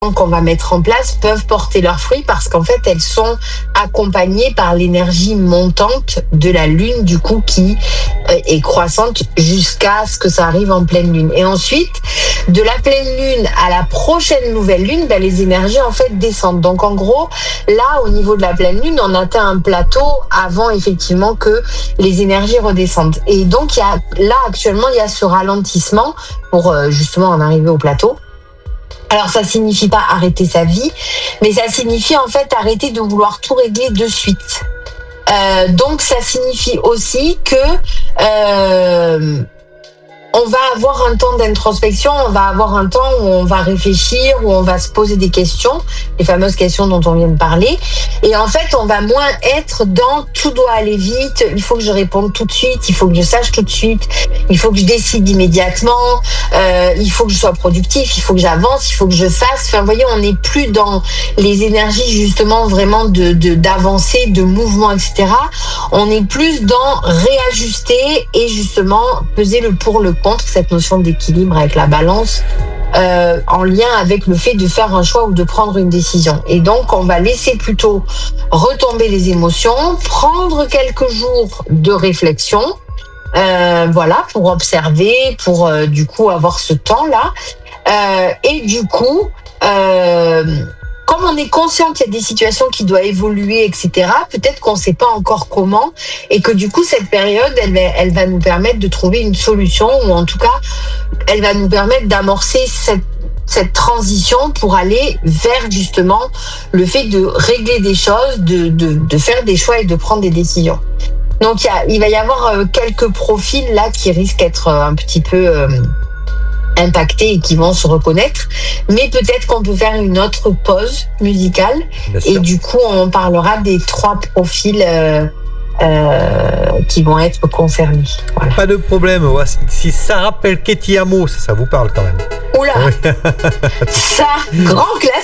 qu'on va mettre en place peuvent porter leurs fruits parce qu'en fait, elles sont accompagnées par l'énergie montante de la Lune, du coup, qui est croissante jusqu'à ce que ça arrive en pleine Lune. Et ensuite, de la pleine Lune à la prochaine nouvelle Lune, les énergies, en fait, descendent. Donc, en gros, là, au niveau de la pleine Lune, on atteint un plateau avant, effectivement, que les énergies redescendent. Et donc, là, actuellement, il y a ce ralentissement pour, justement, en arriver au plateau. Alors, ça signifie pas arrêter sa vie, mais ça signifie en fait arrêter de vouloir tout régler de suite. Donc, ça signifie aussi que on va avoir un temps d'introspection, on va avoir un temps où on va réfléchir, où on va se poser des questions, les fameuses questions dont on vient de parler. Et en fait, on va moins être dans tout doit aller vite, il faut que je réponde tout de suite, il faut que je sache tout de suite, il faut que je décide immédiatement, il faut que je sois productif, il faut que j'avance, il faut que je fasse. Enfin, vous voyez, on n'est plus dans les énergies justement vraiment d'avancer, de mouvement, etc. On est plus dans réajuster et justement peser le pour, le contre, cette notion d'équilibre avec la balance en lien avec le fait de faire un choix ou de prendre une décision. Et donc, on va laisser plutôt retomber les émotions, prendre quelques jours de réflexion, pour observer, pour du coup avoir ce temps-là. Et du coup, comme on est conscient qu'il y a des situations qui doivent évoluer, etc., peut-être qu'on ne sait pas encore comment, et que du coup, cette période, elle va nous permettre de trouver une solution, ou en tout cas, elle va nous permettre d'amorcer cette transition pour aller vers justement le fait de régler des choses, de faire des choix et de prendre des décisions. Donc, il va y avoir quelques profils là qui risquent d'être un petit peu impactés et qui vont se reconnaître, mais peut-être qu'on peut faire une autre pause musicale et du coup on parlera des 3 profils qui vont être concernés. Voilà. Pas de problème. Si ça rappelle Ketty Amo, ça vous parle quand même. Oula, ça, grand classique.